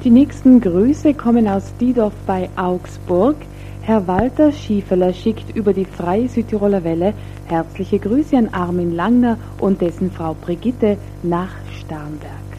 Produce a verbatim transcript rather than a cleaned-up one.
Die nächsten Grüße kommen aus Diedorf bei Augsburg. Herr Walter Schiefeler schickt über die Freie Südtiroler Welle herzliche Grüße an Armin Langner und dessen Frau Brigitte nach Starnberg.